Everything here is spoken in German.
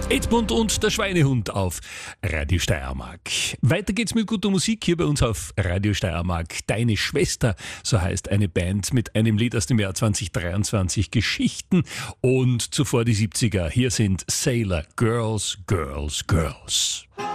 Edmund und der Schweinehund auf Radio Steiermark. Weiter geht's mit guter Musik hier bei uns auf Radio Steiermark. Deine Schwester, so heißt eine Band mit einem Lied aus dem Jahr 2023, Geschichten und zuvor die 70er. Hier sind Sailor, Girls, Girls, Girls.